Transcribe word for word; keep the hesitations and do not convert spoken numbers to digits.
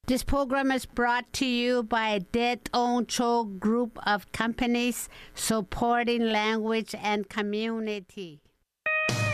This program is brought to you by Det On Cho Group of Companies supporting language and community.